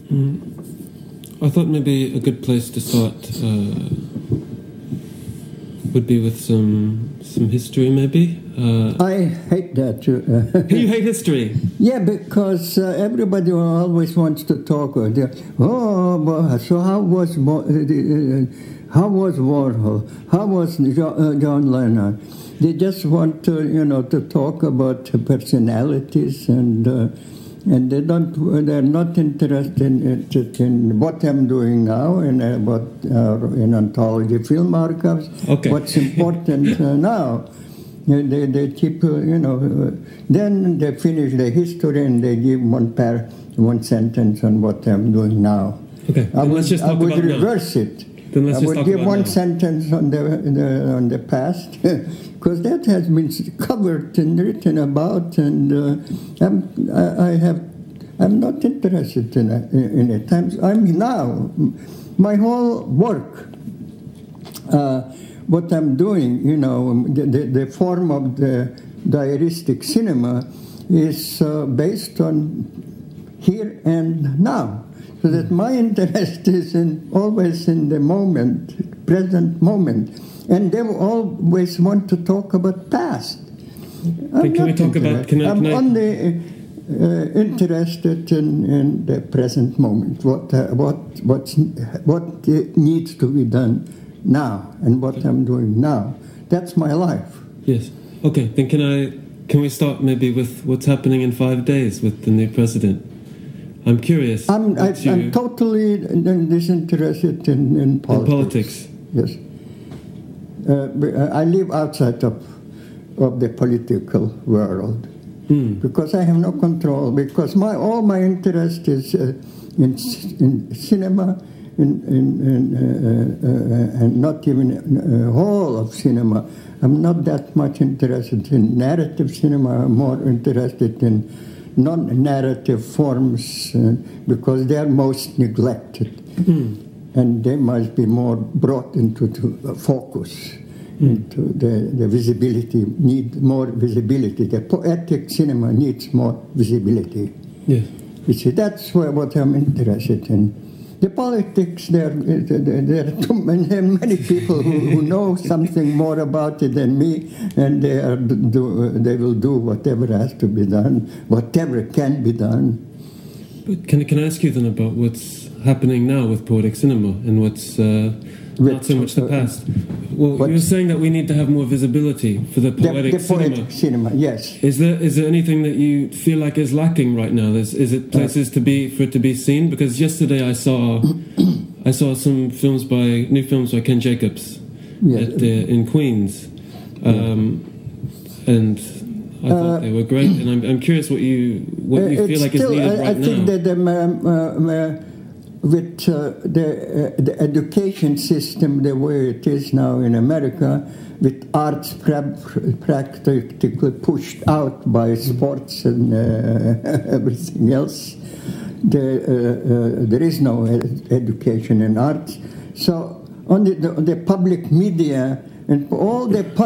I thought maybe a good place to start would be with some history, maybe. I hate that. You hate history? Yeah, because everybody always wants to talk. So how was Warhol? How was John Lennon? They just want to talk about personalities and they're not interested in what I'm doing now and in Anthology Film Archives. Okay. What's important now. They keep, then they finish the history and they give one sentence on what I'm doing now. Okay. I would reverse it. I would give one sentence on the past, because that has been covered and written about, and I'm not interested in it. I'm now, my whole work, what I'm doing, the form of the diaristic cinema is based on here and now. So that my interest is always in the moment, present moment. And they always want to talk about past. I'm only interested in the present moment, what needs to be done now and what I'm doing now. That's my life. Yes. Okay, then can we start maybe with what's happening in 5 days with the new president? I'm curious. I'm totally disinterested in politics. Yes. I live outside of the political world because I have no control. Because all my interest is in cinema, and not even whole of cinema. I'm not that much interested in narrative cinema. I'm more interested in non-narrative forms because they are most neglected, and they must be more brought into focus, into the visibility. Need more visibility. The poetic cinema needs more visibility. Yes. You see, that's what I'm interested in. The politics, there are too many people who know something more about it than me, and they will do whatever has to be done, whatever can be done. But can I ask you then about what's happening now with poetic cinema and what's not so much the past? Well, you're saying that we need to have more visibility for the poetic cinema. Poetic cinema, yes. Is there anything that you feel like is lacking right now? Is it places for it to be seen? Because yesterday I saw some new films by Ken Jacobs in Queens, and I thought they were great. And I'm curious what you feel like is needed right now. I think that with the education system the way it is now in America, with arts practically pushed out by sports and everything else, there is no education in arts. So on the public media and all the